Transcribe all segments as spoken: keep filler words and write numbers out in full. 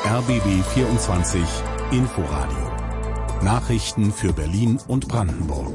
R B B vierundzwanzig Inforadio. Nachrichten für Berlin und Brandenburg.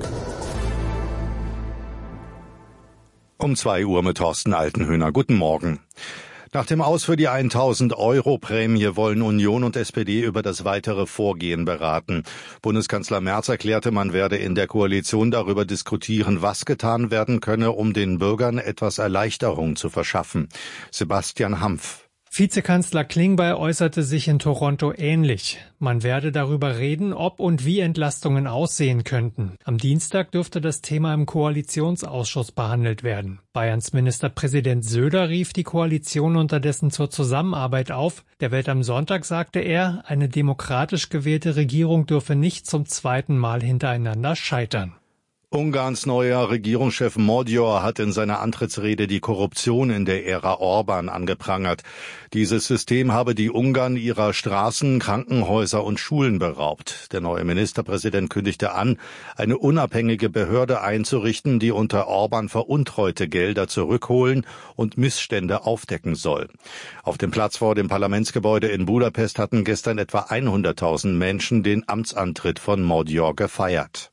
Um zwei Uhr mit Thorsten Altenhöhner. Guten Morgen. Nach dem Aus für die tausend-Euro-Prämie wollen Union und S P D über das weitere Vorgehen beraten. Bundeskanzler Merz erklärte, man werde in der Koalition darüber diskutieren, was getan werden könne, um den Bürgern etwas Erleichterung zu verschaffen. Sebastian Hampf. Vizekanzler Klingbeil äußerte sich in Toronto ähnlich. Man werde darüber reden, ob und wie Entlastungen aussehen könnten. Am Dienstag dürfte das Thema im Koalitionsausschuss behandelt werden. Bayerns Ministerpräsident Söder rief die Koalition unterdessen zur Zusammenarbeit auf. Der Welt am Sonntag sagte er, eine demokratisch gewählte Regierung dürfe nicht zum zweiten Mal hintereinander scheitern. Ungarns neuer Regierungschef Magyar hat in seiner Antrittsrede die Korruption in der Ära Orban angeprangert. Dieses System habe die Ungarn ihrer Straßen, Krankenhäuser und Schulen beraubt. Der neue Ministerpräsident kündigte an, eine unabhängige Behörde einzurichten, die unter Orban veruntreute Gelder zurückholen und Missstände aufdecken soll. Auf dem Platz vor dem Parlamentsgebäude in Budapest hatten gestern etwa hunderttausend Menschen den Amtsantritt von Magyar gefeiert.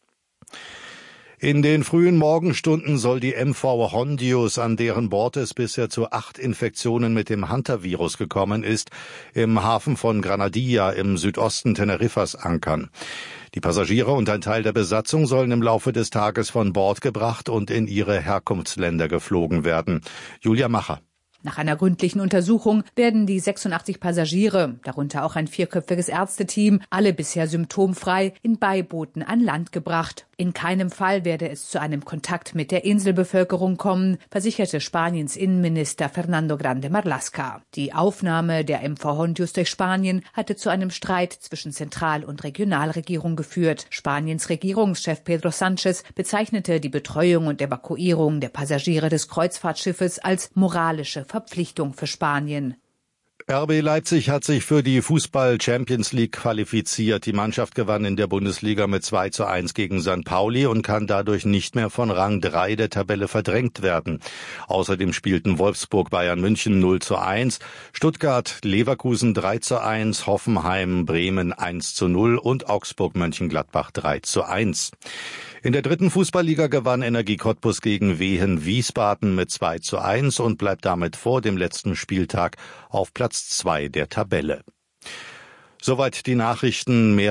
In den frühen Morgenstunden soll die M V Hondius, an deren Bord es bisher zu acht Infektionen mit dem Hunter-Virus gekommen ist, im Hafen von Granadilla im Südosten Teneriffas ankern. Die Passagiere und ein Teil der Besatzung sollen im Laufe des Tages von Bord gebracht und in ihre Herkunftsländer geflogen werden. Julia Macher. Nach einer gründlichen Untersuchung werden die sechsundachtzig Passagiere, darunter auch ein vierköpfiges Ärzteteam, alle bisher symptomfrei, in Beibooten an Land gebracht. In keinem Fall werde es zu einem Kontakt mit der Inselbevölkerung kommen, versicherte Spaniens Innenminister Fernando Grande Marlaska. Die Aufnahme der M V Hondius durch Spanien hatte zu einem Streit zwischen Zentral- und Regionalregierung geführt. Spaniens Regierungschef Pedro Sánchez bezeichnete die Betreuung und Evakuierung der Passagiere des Kreuzfahrtschiffes als moralische Verpflichtung für Spanien. R B Leipzig hat sich für die Fußball-Champions League qualifiziert. Die Mannschaft gewann in der Bundesliga mit zwei zu eins gegen Sankt Pauli und kann dadurch nicht mehr von Rang drei der Tabelle verdrängt werden. Außerdem spielten Wolfsburg Bayern München null zu eins, Stuttgart Leverkusen drei zu eins, Hoffenheim Bremen eins zu null und Augsburg Mönchengladbach drei zu eins. In der dritten Fußballliga gewann Energie Cottbus gegen Wehen Wiesbaden mit zwei zu eins und bleibt damit vor dem letzten Spieltag auf Platz zwei der Tabelle. Soweit die Nachrichten. Mehr